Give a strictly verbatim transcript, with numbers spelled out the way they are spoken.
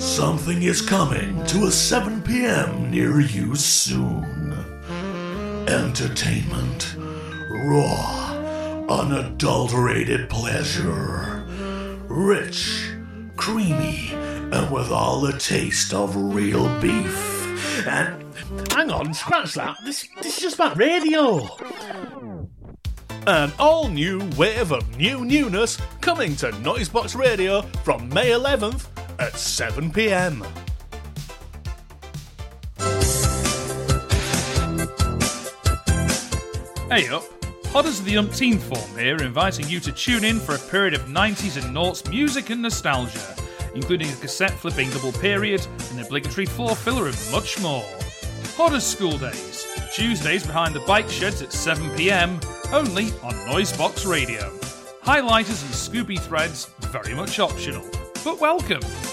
Something is coming to a seven p.m. near you soon. Entertainment. Raw. Unadulterated pleasure. Rich. Creamy. And with all the taste of real beef. And... Hang on, scratch that. This, this is just about radio. An all-new wave of new newness coming to Noisebox Radio from May eleventh at seven p.m. Hey up, Podders of the umpteenth form here, inviting you to tune in for a period of nineties and noughts music and nostalgia, including a cassette-flipping double period, an obligatory four-filler and much more. Podders School Days, Tuesdays behind the bike sheds at seven p.m, only on Noisebox Radio. Highlighters and Scooby threads, very much optional, but welcome.